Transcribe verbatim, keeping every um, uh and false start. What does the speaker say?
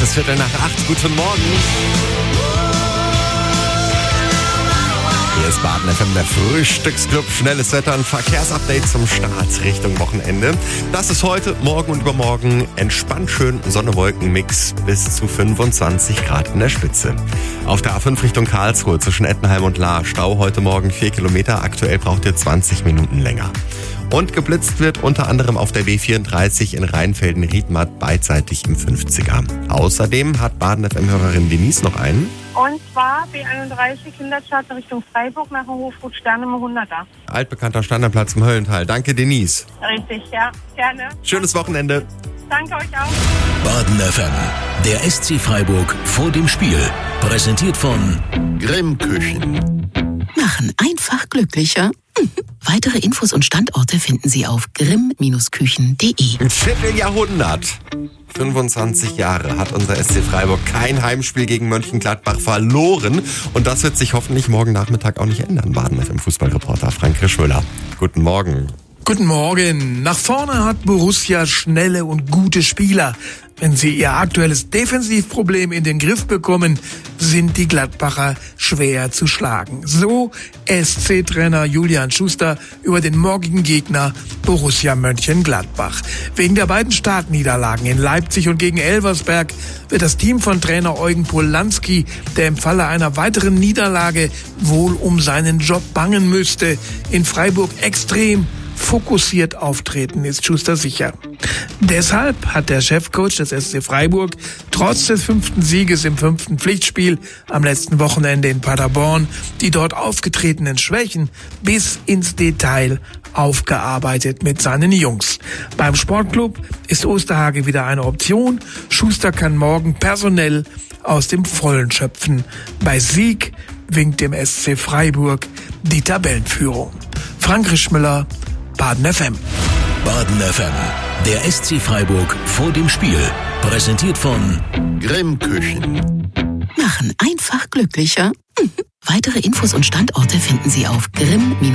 ist Viertel nach acht. Guten Morgen. Hier ist Baden F M, der Frühstücksclub. Schnelles Wetter, ein Verkehrsupdate zum Start Richtung Wochenende. Das ist heute, morgen und übermorgen entspannt schön Sonne-Wolken-Mix bis zu fünfundzwanzig Grad in der Spitze. Auf der A fünf Richtung Karlsruhe zwischen Ettenheim und Lahr Stau heute Morgen vier Kilometer. Aktuell braucht ihr zwanzig Minuten länger. Und geblitzt wird unter anderem auf der B vierunddreißig in Rheinfelden-Riedmatt beidseitig im fünfziger. Außerdem hat Baden F M-Hörerin Denise noch einen. Und zwar B einunddreißig Hinterstraße Richtung Freiburg nach dem Hofgut Sterne hunderter. Altbekannter Standardplatz im Höllental. Danke, Denise. Richtig, ja, gerne. Schönes Wochenende. Danke euch auch. Baden F M, der S C Freiburg vor dem Spiel. Präsentiert von Grimm Küchen. Machen einfach glücklicher. Weitere Infos und Standorte finden Sie auf grimm Küchen punkt de. Ein Vierteljahrhundert. fünfundzwanzig Jahre hat unser S C Freiburg kein Heimspiel gegen Mönchengladbach verloren. Und das wird sich hoffentlich morgen Nachmittag auch nicht ändern. Baden F M Fußballreporter Frank Krischmüller. Guten Morgen. Guten Morgen. Nach vorne hat Borussia schnelle und gute Spieler. Wenn sie ihr aktuelles Defensivproblem in den Griff bekommen, sind die Gladbacher schwer zu schlagen. So S C-Trainer Julian Schuster über den morgigen Gegner Borussia Mönchengladbach. Wegen der beiden Startniederlagen in Leipzig und gegen Elversberg wird das Team von Trainer Eugen Polanski, der im Falle einer weiteren Niederlage wohl um seinen Job bangen müsste, in Freiburg extrem fokussiert auftreten, ist Schuster sicher. Deshalb hat der Chefcoach des S C Freiburg trotz des fünften Sieges im fünften Pflichtspiel am letzten Wochenende in Paderborn die dort aufgetretenen Schwächen bis ins Detail aufgearbeitet mit seinen Jungs. Beim Sportclub ist Osterhage wieder eine Option. Schuster kann morgen personell aus dem Vollen schöpfen. Bei Sieg winkt dem S C Freiburg die Tabellenführung. Frank Krischmüller, Baden F M. Baden F M, der S C Freiburg vor dem Spiel. Präsentiert von Grimm Küchen. Machen einfach glücklicher. Weitere Infos und Standorte finden Sie auf grimm